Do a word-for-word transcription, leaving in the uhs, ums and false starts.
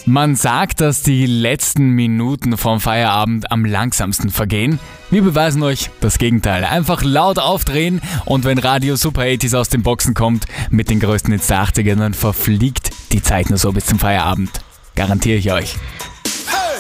Man sagt, dass die letzten Minuten vom Feierabend am langsamsten vergehen. Wir beweisen euch das Gegenteil. Einfach laut aufdrehen und wenn Radio Super achtziger aus den Boxen kommt mit den größten Hits der achtziger, dann verfliegt die Zeit nur so bis zum Feierabend. Garantiere ich euch.